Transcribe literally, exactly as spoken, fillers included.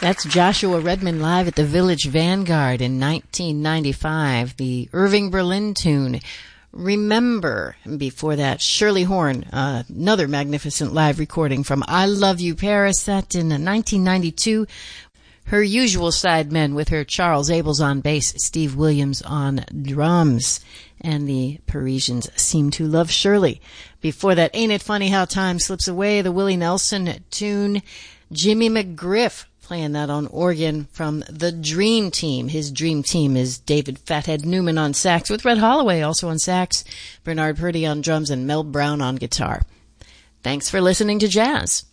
That's Joshua Redman live at the Village Vanguard in nineteen ninety-five, the Irving Berlin tune, Remember. And before that, Shirley Horn, uh, another magnificent live recording from I Love You Paris, that in nineteen ninety-two. Her usual sidemen with her Charles Abels on bass, Steve Williams on drums. And the Parisians seem to love Shirley. Before that, Ain't It Funny How Time Slips Away, the Willie Nelson tune. Jimmy McGriff playing that on organ from the Dream Team. His Dream Team is David Fathead Newman on sax, with Red Holloway also on sax, Bernard Purdy on drums, and Mel Brown on guitar. Thanks for listening to Jazz.